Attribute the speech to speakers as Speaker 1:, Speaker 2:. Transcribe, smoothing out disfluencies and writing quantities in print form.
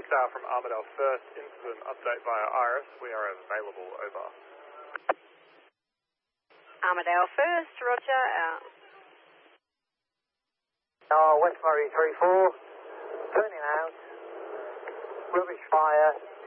Speaker 1: Star from Armidale First, incident update via Iris. We are available, over.
Speaker 2: Armidale First, roger, out.
Speaker 3: West Murray 3-4, turning out, rubbish fire,